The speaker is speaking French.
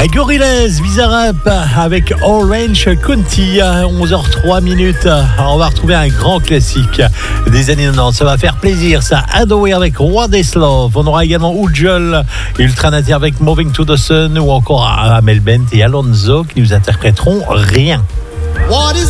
Gorillaz, Bizarrap avec Orange County, 11h03 minutes. On va retrouver un grand classique des années 90. Ça va faire plaisir, ça. Adoway avec What Is Love. On aura également Ujjal, Ultranaty avec Moving to the Sun, ou encore Amel Bent et Alonso qui nous interpréteront Rien. What is